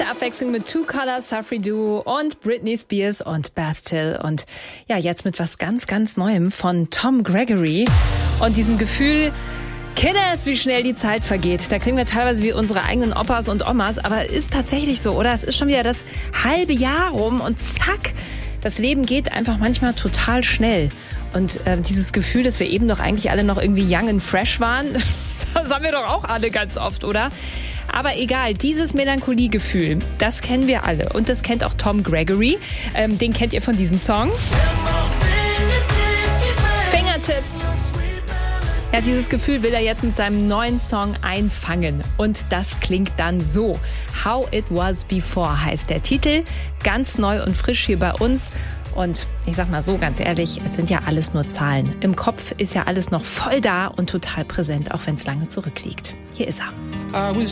der Abwechslung mit Two Colors, Safri Duo und Britney Spears und Bastille. Und ja, jetzt mit was ganz, ganz Neuem von Tom Gregory und diesem Gefühl, Kinders, wie schnell die Zeit vergeht. Da klingen wir teilweise wie unsere eigenen Opas und Omas, aber ist tatsächlich so, oder? Es ist schon wieder das halbe Jahr rum und zack, das Leben geht einfach manchmal total schnell. Und dieses Gefühl, dass wir eben doch eigentlich alle noch irgendwie young and fresh waren, das haben wir doch auch alle ganz oft, oder? Aber egal, dieses Melancholiegefühl, das kennen wir alle. Und das kennt auch Tom Gregory. Den kennt ihr von diesem Song. Fingertips. Ja, dieses Gefühl will er jetzt mit seinem neuen Song einfangen. Und das klingt dann so. How It Was Before heißt der Titel. Ganz neu und frisch hier bei uns. Und ich sag mal so, ganz ehrlich, es sind ja alles nur Zahlen. Im Kopf ist ja alles noch voll da und total präsent, auch wenn es lange zurückliegt. Hier ist er.